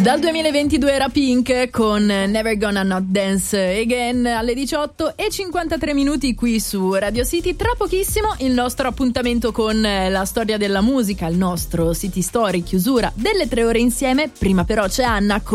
Dal 2022 era Pink con Never Gonna Not Dance Again alle 18:53 qui su Radio City. Tra pochissimo il nostro appuntamento con la storia della musica, il nostro City Story, chiusura delle 3 ore insieme. Prima però c'è Anna